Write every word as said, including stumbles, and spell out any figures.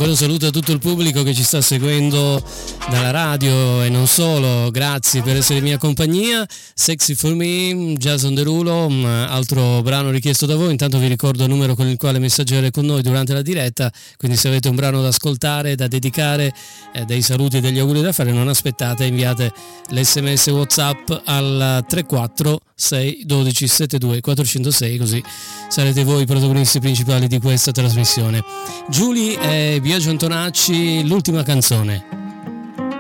ancora un saluto a tutto il pubblico che ci sta seguendo dalla radio e non solo, grazie per essere in mia compagnia. Sexy for Me, Jason Derulo, altro brano richiesto da voi. Intanto vi ricordo il numero con il quale messaggiare con noi durante la diretta, quindi se avete un brano da ascoltare, da dedicare, eh, dei saluti e degli auguri da fare, non aspettate, inviate l'sms WhatsApp al tre quattro sei uno due sette due quattro zero sei, così sarete voi i protagonisti principali di questa trasmissione. Giulia e Biagio Antonacci, l'ultima canzone.